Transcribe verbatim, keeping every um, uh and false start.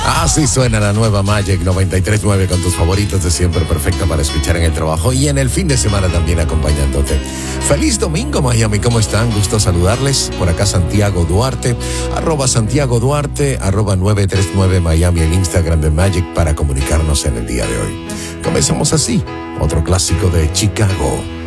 Así suena la nueva Magic noventa y tres punto nueve con tus favoritos de siempre, perfecta para escuchar en el trabajo y en el fin de semana también acompañándote. Feliz domingo, Miami, ¿cómo están? Gusto saludarles. Por acá Santiago Duarte, arroba Santiago Duarte, arroba nueve tres nueve Miami, el Instagram de Magic para comunicarnos en el día de hoy. Comenzamos así, otro clásico de Chicago.